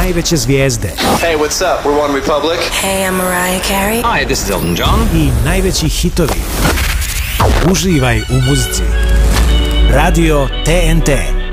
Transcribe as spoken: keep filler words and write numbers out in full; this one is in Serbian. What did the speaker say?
najveće zvijezde. Hey, what's up? We're One Republic. Hey, I'm Mariah Carey. Hi, this is Elton John. I najveći hitovi. Uživaj u muzici. Radio T N T.